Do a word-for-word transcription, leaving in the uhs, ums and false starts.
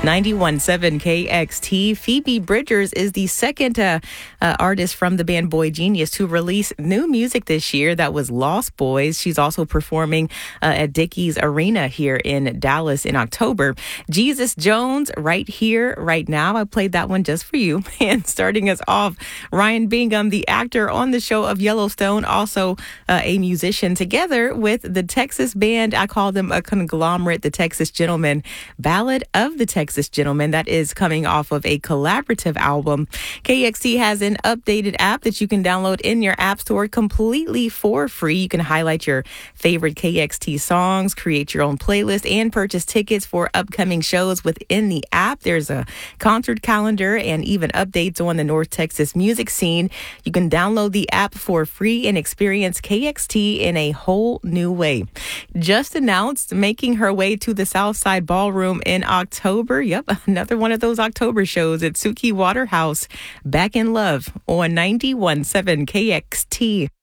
ninety-one point seven K X T. Phoebe Bridgers is the second uh, uh, artist from the band Boy Genius to release new music this year. That was Lost Boys. She's also performing uh, at Dickies Arena here in Dallas in October. Jesus Jones, Right Here, Right Now. I played that one just for you. And starting us off, Ryan Bingham, the actor on the show of Yellowstone, also uh, a musician, together with the Texas band. I call them a conglomerate, the Texas Gentlemen. Ballad of the Texas Gentleman, that is coming off of a collaborative album. K X T has an updated app that you can download in your app store completely for free. You can highlight your favorite K X T songs, create your own playlist, and purchase tickets for upcoming shows within the app. There's a concert calendar and even updates on the North Texas music scene. You can download the app for free and experience K X T in a whole new way. Just announced making her way to the Southside Ballroom in October. Yep, another one of those October shows at Suki Waterhouse. Back in Love on ninety-one point seven K X T.